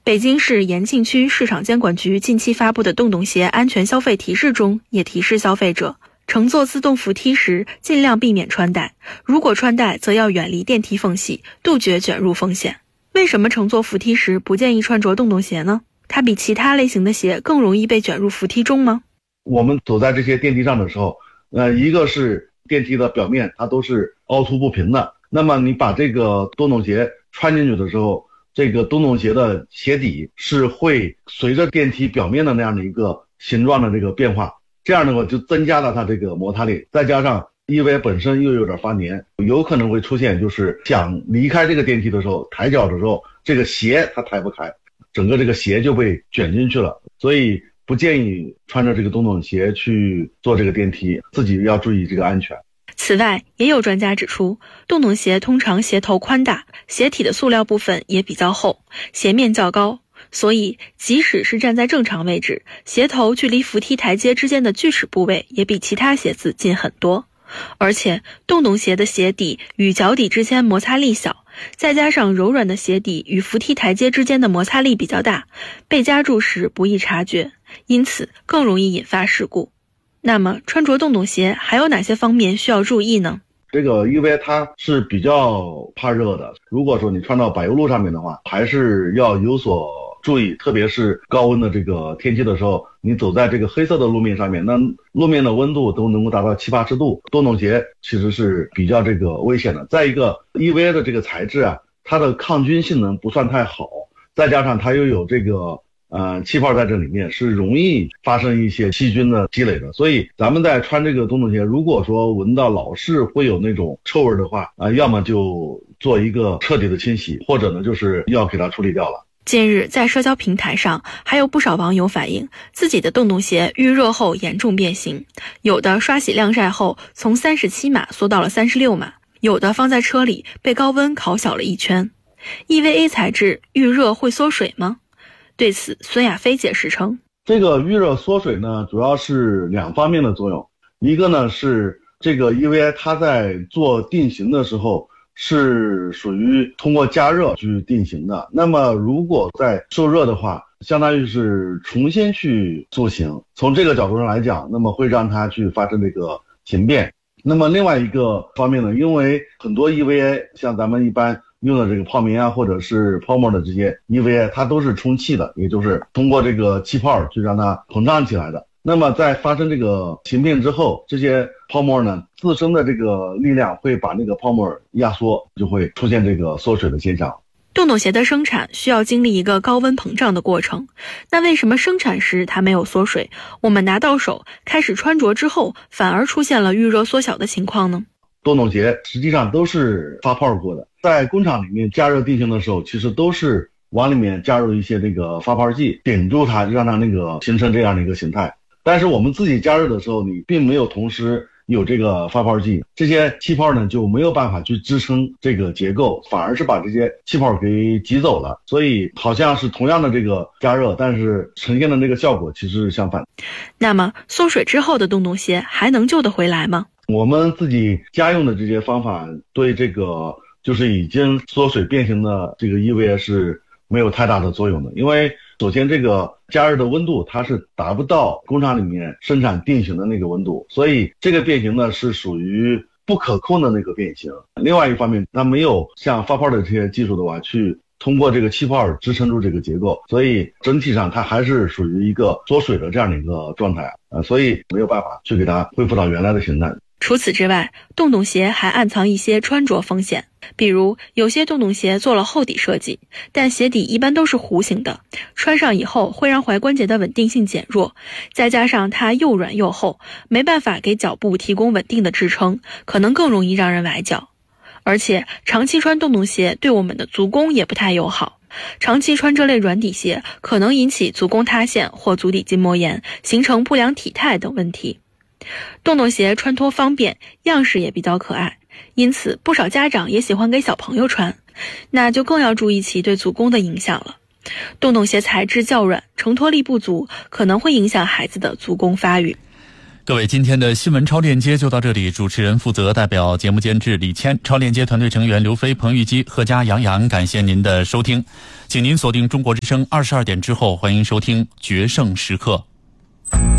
北京市延庆区市场监管局近期发布的洞洞鞋安全消费提示中也提示消费者，乘坐自动扶梯时尽量避免穿戴，如果穿戴则要远离电梯缝隙，杜绝卷入风险。为什么乘坐扶梯时不建议穿着洞洞鞋呢？它比其他类型的鞋更容易被卷入扶梯中吗？ 我们走在这些电梯上的时候，一个是电梯的表面它都是凹凸不平的，那么你把这个洞洞鞋穿进去的时候，这个洞洞鞋的鞋底是会随着电梯表面的那样的一个形状的这个变化，这样的话就增加了它这个摩擦力，再加上因为本身又有点发黏，有可能会出现就是想离开这个电梯的时候，抬脚的时候这个鞋它抬不开，整个这个鞋就被卷进去了，所以不建议穿着这个洞洞鞋去坐这个电梯，自己要注意这个安全。 此外，也有专家指出，洞洞鞋通常鞋头宽大，鞋体的塑料部分也比较厚，鞋面较高，所以即使是站在正常位置，鞋头距离扶梯台阶之间的锯齿部位也比其他鞋子近很多。而且洞洞鞋的鞋底与脚底之间摩擦力小，再加上柔软的鞋底与扶梯台阶之间的摩擦力比较大，被夹住时不易察觉，因此更容易引发事故。那么穿着洞洞鞋还有哪些方面需要注意呢？ 这个因为它是比较怕热的，如果说你穿到柏油路上面的话，还是要有所注意，特别是高温的这个天气的时候，你走在这个黑色的路面上面，那路面的温度都能够达到70-80度，洞洞鞋其实是比较这个危险的。再一个 EVA 的这个材质啊，它的抗菌性能不算太好，再加上它又有这个气泡在这里面，是容易发生一些细菌的积累的，所以咱们在穿这个洞洞鞋，如果说闻到老是会有那种臭味的话，要么就做一个彻底的清洗，或者呢就是要给它处理掉了。 近日在社交平台上还有不少网友反映自己的洞洞鞋遇热后严重变形，有的刷洗晾晒后从37码缩到了36码，有的放在车里被高温烤小了一圈。 EVA 材质遇热会缩水吗？对此孙亚飞解释称， 这个遇热缩水呢主要是两方面的作用，一个呢是这个 EVA 它在做定型的时候是属于通过加热去定型的，那么如果在受热的话，相当于是重新去塑形，从这个角度上来讲，那么会让它去发生这个形变。那么另外一个方面呢，因为很多 EVA 像咱们一般用的这个泡棉啊，或者是泡沫的这些 EVA， 它都是充气的，也就是通过这个气泡去让它膨胀起来的。那么在发生这个形变之后，这些泡沫呢自身的这个力量会把那个泡沫压缩，就会出现这个缩水的现象。 洞洞鞋的生产需要经历一个高温膨胀的过程，那为什么生产时它没有缩水，我们拿到手开始穿着之后反而出现了遇热缩小的情况呢？ 洞洞鞋实际上都是发泡过的，在工厂里面加热定型的时候，其实都是往里面加入一些这个发泡剂，顶住它，让它那个形成这样的一个形态。但是我们自己加热的时候，你并没有同时有这个发泡剂，这些气泡呢就没有办法去支撑这个结构，反而是把这些气泡给挤走了，所以好像是同样的这个加热，但是呈现的这个效果其实是相反。 那么缩水之后的洞洞鞋还能救得回来吗？ 我们自己家用的这些方法对这个就是已经缩水变形的这个 EVA 是没有太大的作用的，因为首先这个加热的温度它是达不到工厂里面生产定型的那个温度，所以这个变形呢是属于不可控的那个变形。另外一方面，它没有像发泡的这些技术的话去通过这个气泡支撑住这个结构，所以整体上它还是属于一个缩水的这样的一个状态，所以没有办法去给它恢复到原来的形态。 除此之外，洞洞鞋还暗藏一些穿着风险，比如有些洞洞鞋做了厚底设计，但鞋底一般都是弧形的，穿上以后会让踝关节的稳定性减弱，再加上它又软又厚，没办法给脚部提供稳定的支撑，可能更容易让人崴脚。而且长期穿洞洞鞋对我们的足弓也不太友好，长期穿这类软底鞋可能引起足弓塌陷或足底筋膜炎，形成不良体态等问题。洞洞鞋穿脱方便，样式也比较可爱，因此不少家长也喜欢给小朋友穿，那就更要注意其对足弓的影响了。洞洞鞋材质较软，承托力不足，可能会影响孩子的足弓发育。 各位，今天的新闻超链接就到这里，主持人负责，代表节目监制李谦，超链接团队成员刘飞、彭玉基、贺佳、杨洋，感谢您的收听。 请您锁定中国之声22点之后，欢迎收听《决胜时刻》。